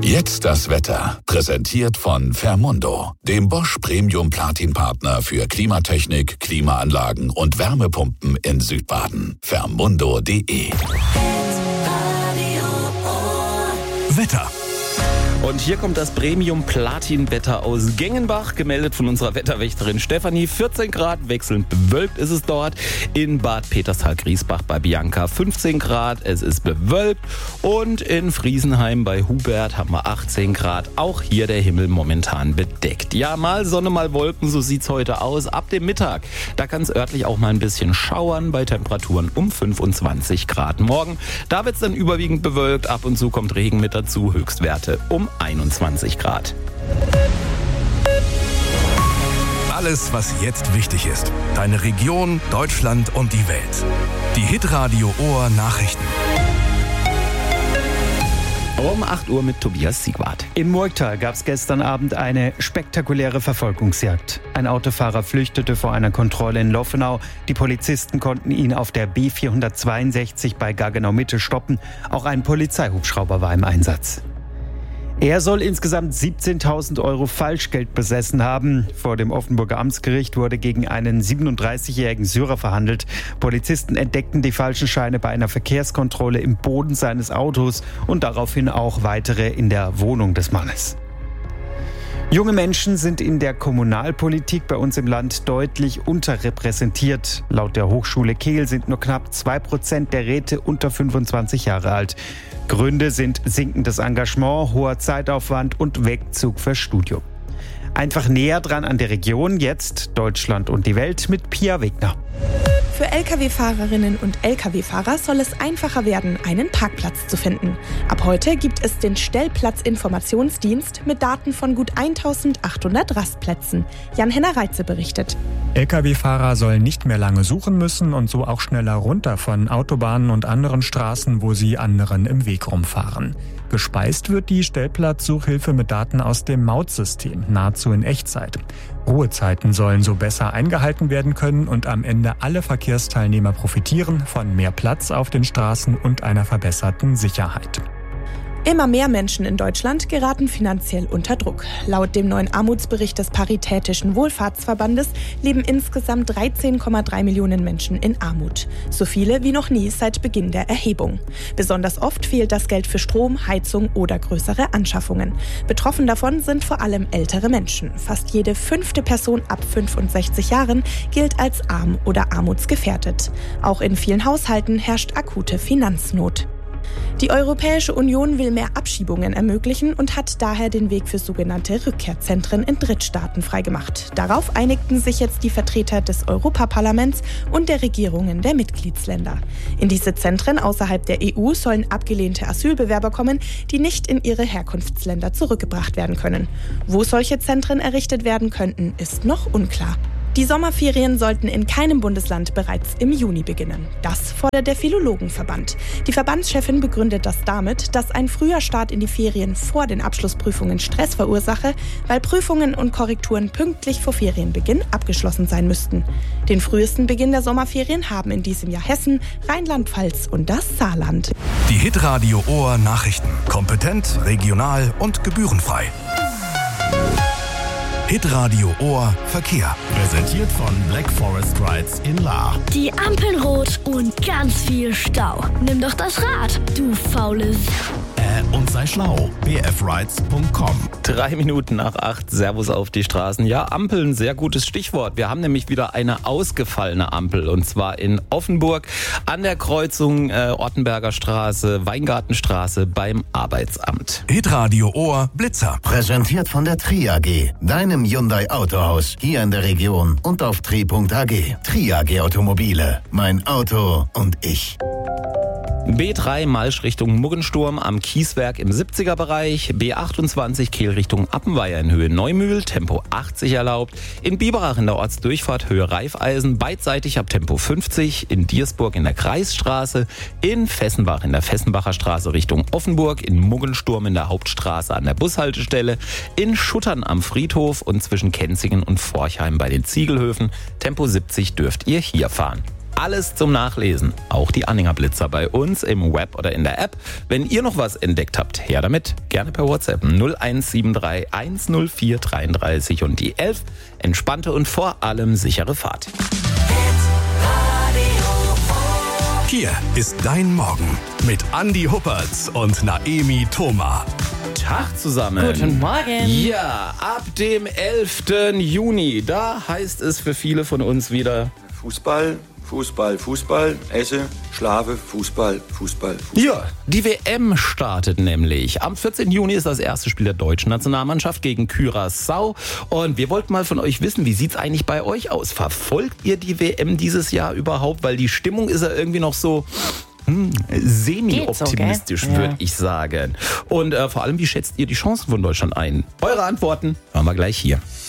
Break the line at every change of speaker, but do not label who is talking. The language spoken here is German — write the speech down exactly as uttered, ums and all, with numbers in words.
Jetzt das Wetter. Präsentiert von Fermundo, dem Bosch Premium Platin Partner für Klimatechnik, Klimaanlagen und Wärmepumpen in Südbaden. Fermundo punkt de.
Wetter.
Und hier kommt das Premium-Platin-Wetter aus Gengenbach, gemeldet von unserer Wetterwächterin Stefanie. vierzehn Grad, wechselnd bewölkt ist es dort. In Bad Peterstal-Griesbach bei Bianca fünfzehn Grad, es ist bewölkt. Und in Friesenheim bei Hubert haben wir achtzehn Grad. Auch hier der Himmel momentan bedeckt. Ja, mal Sonne, mal Wolken, so sieht's heute aus. Ab dem Mittag, da kann es örtlich auch mal ein bisschen schauern bei Temperaturen um fünfundzwanzig Grad. Morgen, da wird's dann überwiegend bewölkt. Ab und zu kommt Regen mit dazu, Höchstwerte um einundzwanzig Grad.
Alles, was jetzt wichtig ist. Deine Region, Deutschland und die Welt. Die Hitradio Ohr Nachrichten.
Um acht Uhr mit Tobias Siegwart.
Im Murgtal gab es gestern Abend eine spektakuläre Verfolgungsjagd. Ein Autofahrer flüchtete vor einer Kontrolle in Loffenau. Die Polizisten konnten ihn auf der B vierhundertzweiundsechzig bei Gaggenau Mitte stoppen. Auch ein Polizeihubschrauber war im Einsatz. Er soll insgesamt siebzehntausend Euro Falschgeld besessen haben. Vor dem Offenburger Amtsgericht wurde gegen einen siebenunddreißigjährigen Syrer verhandelt. Polizisten entdeckten die falschen Scheine bei einer Verkehrskontrolle im Boden seines Autos und daraufhin auch weitere in der Wohnung des Mannes. Junge Menschen sind in der Kommunalpolitik bei uns im Land deutlich unterrepräsentiert. Laut der Hochschule Kehl sind nur knapp zwei Prozent der Räte unter fünfundzwanzig Jahre alt. Gründe sind sinkendes Engagement, hoher Zeitaufwand und Wegzug fürs Studium. Einfach näher dran an der Region, jetzt Deutschland und die Welt mit Pia Wegner.
Für L K W-Fahrerinnen und L K W-Fahrer soll es einfacher werden, einen Parkplatz zu finden. Ab heute gibt es den Stellplatzinformationsdienst mit Daten von gut eintausendachthundert Rastplätzen. Jan-Henner Reitze berichtet.
L K W-Fahrer sollen nicht mehr lange suchen müssen und so auch schneller runter von Autobahnen und anderen Straßen, wo sie anderen im Weg rumfahren. Gespeist wird die Stellplatzsuchhilfe mit Daten aus dem Mautsystem, nahezu in Echtzeit. Ruhezeiten sollen so besser eingehalten werden können und am Ende alle Verkehrsteilnehmer profitieren von mehr Platz auf den Straßen und einer verbesserten Sicherheit.
Immer mehr Menschen in Deutschland geraten finanziell unter Druck. Laut dem neuen Armutsbericht des Paritätischen Wohlfahrtsverbandes leben insgesamt dreizehn Komma drei Millionen Menschen in Armut. So viele wie noch nie seit Beginn der Erhebung. Besonders oft fehlt das Geld für Strom, Heizung oder größere Anschaffungen. Betroffen davon sind vor allem ältere Menschen. Fast jede fünfte Person ab fünfundsechzig Jahren gilt als arm oder armutsgefährdet. Auch in vielen Haushalten herrscht akute Finanznot. Die Europäische Union will mehr Abschiebungen ermöglichen und hat daher den Weg für sogenannte Rückkehrzentren in Drittstaaten freigemacht. Darauf einigten sich jetzt die Vertreter des Europaparlaments und der Regierungen der Mitgliedsländer. In diese Zentren außerhalb der E U sollen abgelehnte Asylbewerber kommen, die nicht in ihre Herkunftsländer zurückgebracht werden können. Wo solche Zentren errichtet werden könnten, ist noch unklar. Die Sommerferien sollten in keinem Bundesland bereits im Juni beginnen. Das fordert der Philologenverband. Die Verbandschefin begründet das damit, dass ein früher Start in die Ferien vor den Abschlussprüfungen Stress verursache, weil Prüfungen und Korrekturen pünktlich vor Ferienbeginn abgeschlossen sein müssten. Den frühesten Beginn der Sommerferien haben in diesem Jahr Hessen, Rheinland-Pfalz und das Saarland.
Die Hitradio Ohr Nachrichten. Kompetent, regional und gebührenfrei. Hitradio Ohr Verkehr.
Präsentiert von Black Forest Rides in Lahr.
Die Ampeln rot und ganz viel Stau. Nimm doch das Rad, du faules.
Äh, und sei schlau. b f rides punkt com.
Drei Minuten nach acht, Servus auf die Straßen. Ja, Ampeln, sehr gutes Stichwort. Wir haben nämlich wieder eine ausgefallene Ampel. Und zwar in Offenburg an der Kreuzung äh, Ortenberger Straße, Weingartenstraße beim Arbeitsamt.
Hitradio Ohr Blitzer.
Präsentiert von der Tri A G, deinem Hyundai Autohaus, hier in der Region und auf tri punkt a g. Tri A G Automobile, mein Auto und ich.
B drei Malsch Richtung Muggensturm am Kieswerk im siebziger Bereich, B achtundzwanzig Kehl Richtung Appenweier in Höhe Neumühl, Tempo achtzig erlaubt, in Biberach in der Ortsdurchfahrt Höhe Reifeisen, beidseitig ab Tempo fünfzig, in Diersburg in der Kreisstraße, in Fessenbach in der Fessenbacher Straße Richtung Offenburg, in Muggensturm in der Hauptstraße an der Bushaltestelle, in Schuttern am Friedhof und zwischen Kenzingen und Forchheim bei den Ziegelhöfen, Tempo siebzig dürft ihr hier fahren. Alles zum Nachlesen. Auch die Anhängerblitzer bei uns im Web oder in der App. Wenn ihr noch was entdeckt habt, her damit. Gerne per WhatsApp null eins sieben drei eins null vier dreiunddreißig und die elf. Entspannte und vor allem sichere Fahrt.
Hier ist dein Morgen mit Andi Huppertz und Naemi Thoma.
Tag zusammen.
Guten Morgen.
Ja, ab dem elften Juni, da heißt es für viele von uns wieder
Fußball, Fußball, Fußball, esse, schlafe, Fußball, Fußball, Fußball.
Ja, die W M startet nämlich. Am vierzehnten Juni ist das erste Spiel der deutschen Nationalmannschaft gegen Curaçao. Und wir wollten mal von euch wissen, wie sieht's eigentlich bei euch aus? Verfolgt ihr die W M dieses Jahr überhaupt? Weil die Stimmung ist ja irgendwie noch so hm, semi-optimistisch,
so,
würde
ja.
ich sagen. Und äh, vor allem, wie schätzt ihr die Chancen von Deutschland ein? Eure Antworten hören wir gleich hier.